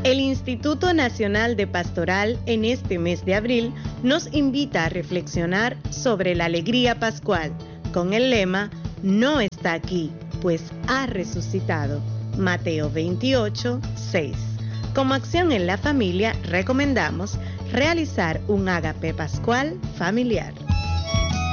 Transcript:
El Instituto Nacional de Pastoral en este mes de abril nos invita a reflexionar sobre la alegría pascual con el lema "No está aquí, pues ha resucitado". Mateo 28, 6. Como acción en la familia, recomendamos realizar un ágape pascual familiar.